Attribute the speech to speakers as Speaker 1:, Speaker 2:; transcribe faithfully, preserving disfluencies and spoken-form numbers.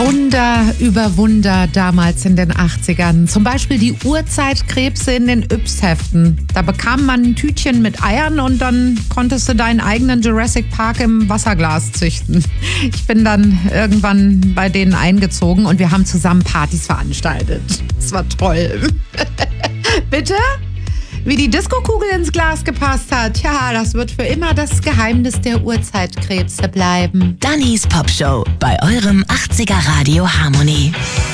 Speaker 1: Wunder über Wunder damals in den achtzigern. Zum Beispiel die Urzeitkrebse in den Yps-Heften. Da bekam man ein Tütchen mit Eiern und dann konntest du deinen eigenen Jurassic Park im Wasserglas züchten. Ich bin dann irgendwann bei denen eingezogen und wir haben zusammen Partys veranstaltet. Das war toll. Bitte? Wie die Diskokugel ins Glas gepasst hat. Ja, das wird für immer das Geheimnis der Urzeitkrebse bleiben.
Speaker 2: Dannys Popshow bei eurem achtziger Radio Harmonie.